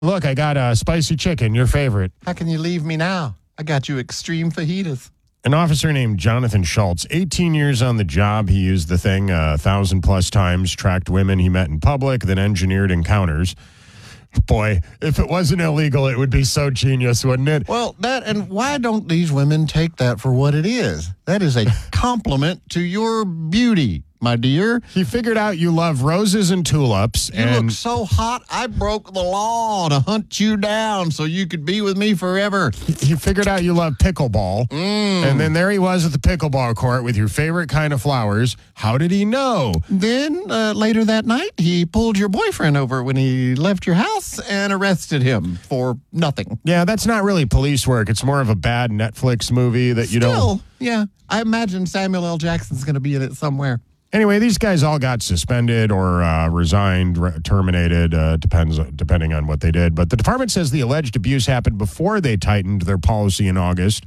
Look, I got a spicy chicken, your favorite. How can you leave me now? I got you extreme fajitas. An officer named Jonathan Schultz, 18 years on the job. He used the thing 1,000+ times, tracked women he met in public, then engineered encounters. Boy, if it wasn't illegal, it would be so genius, wouldn't it? Well, and why don't these women take that for what it is? That is a compliment to your beauty, my dear. He figured out you love roses and tulips. You look so hot, I broke the law to hunt you down so you could be with me forever. He figured out you love pickleball. And then there he was at the pickleball court with your favorite kind of flowers. How did he know? Then later that night, he pulled your boyfriend over when he left your house and arrested him for nothing. Yeah, that's not really police work. It's more of a bad Netflix movie that you don't... Yeah, I imagine Samuel L. Jackson's going to be in it somewhere. Anyway, these guys all got suspended or resigned, terminated, depending on what they did. But the department says the alleged abuse happened before they tightened their policy in August.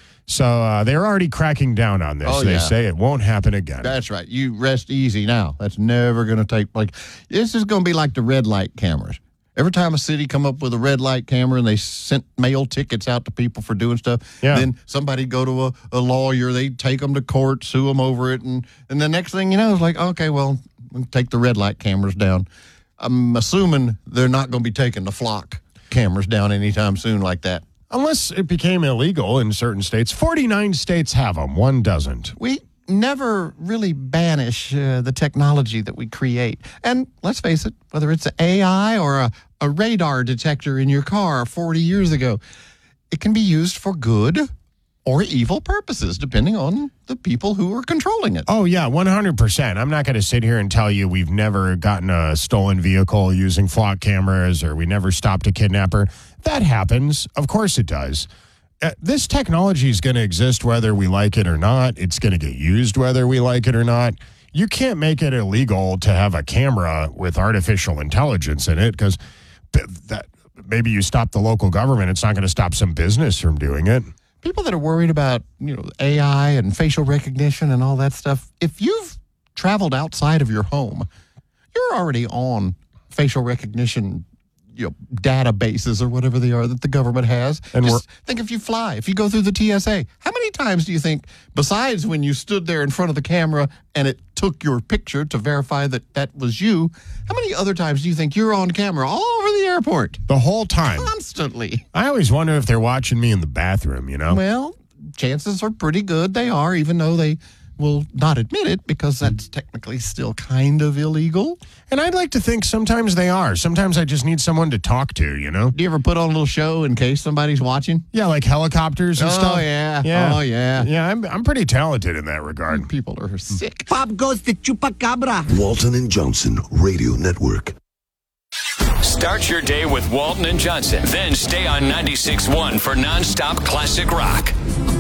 So they're already cracking down on this. They say it won't happen again. That's right. You rest easy now. That's never going to take place. This is going to be like the red light cameras. Every time a city come up with a red light camera and they sent mail tickets out to people for doing stuff, then somebody go to a lawyer, they take them to court, sue them over it, and the next thing you know, it's like, okay, well, we'll take the red light cameras down. I'm assuming they're not going to be taking the flock cameras down anytime soon like that. Unless it became illegal in certain states. 49 states have them, one doesn't. We never really banish the technology that we create. And let's face it, whether it's an AI or a radar detector in your car 40 years ago, it can be used for good or evil purposes, depending on the people who are controlling it. Oh, yeah, 100%. I'm not going to sit here and tell you we've never gotten a stolen vehicle using flock cameras or we never stopped a kidnapper. That happens. Of course it does. This technology is going to exist whether we like it or not. It's going to get used whether we like it or not. You can't make it illegal to have a camera with artificial intelligence in it because that maybe you stop the local government. It's not going to stop some business from doing it. People that are worried about, AI and facial recognition and all that stuff, if you've traveled outside of your home, you're already on facial recognition databases or whatever they are that the government has. And just think if you fly, if you go through the TSA, how many times do you think, besides when you stood there in front of the camera and it took your picture to verify that that was you, how many other times do you think you're on camera all over the airport? The whole time. Constantly. I always wonder if they're watching me in the bathroom, Well, chances are pretty good they are, even though they will not admit it because that's technically still kind of illegal. And I'd like to think sometimes they are. Sometimes I just need someone to talk to, Do you ever put on a little show in case somebody's watching? Yeah, like helicopters and stuff. Oh, yeah. Yeah, I'm pretty talented in that regard. People are sick. Pop goes the chupacabra. Walton and Johnson Radio Network. Start your day with Walton and Johnson. Then stay on 96.1 for nonstop classic rock.